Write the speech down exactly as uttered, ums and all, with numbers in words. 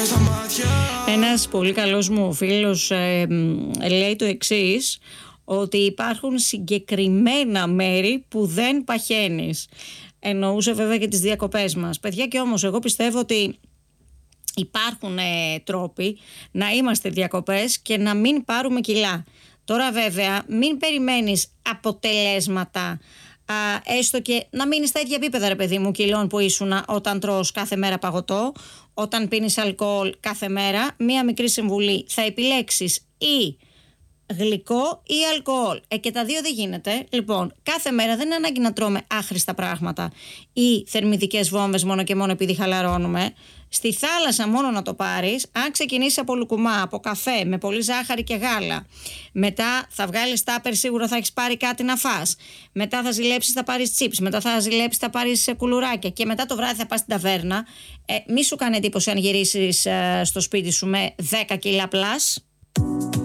Ένας πολύ καλός μου φίλος ε, λέει το εξής, ότι υπάρχουν συγκεκριμένα μέρη που δεν παχαίνεις. Εννοούσε βέβαια και τις διακοπές μας. Παιδιά, και όμως εγώ πιστεύω ότι υπάρχουν ε, τρόποι να είμαστε διακοπές και να μην πάρουμε κιλά. Τώρα βέβαια μην περιμένεις αποτελέσματα, α, έστω και να μείνεις στα ίδια επίπεδα, ρε παιδί μου, κιλών που ήσουν όταν τρως κάθε μέρα παγωτό, όταν πίνεις αλκοόλ κάθε μέρα. Μία μικρή συμβουλή: θα επιλέξεις ή γλυκό ή αλκοόλ. Ε, και τα δύο δεν γίνεται. Λοιπόν, κάθε μέρα δεν είναι ανάγκη να τρώμε άχρηστα πράγματα ή θερμιδικές βόμβες μόνο και μόνο επειδή χαλαρώνουμε. Στη θάλασσα μόνο να το πάρεις, αν ξεκινήσεις από λουκουμά, από καφέ, με πολύ ζάχαρη και γάλα, μετά θα βγάλεις τάπερ, σίγουρα θα έχεις πάρει κάτι να φας. Μετά θα ζηλέψεις, θα πάρεις τσίπς. Μετά θα ζηλέψεις, θα πάρεις κουλουράκια. Και μετά το βράδυ θα πας στην ταβέρνα. Ε, μη σου κάνει εντύπωση αν γυρίσεις ε, στο σπίτι σου με δέκα κιλά πλάς.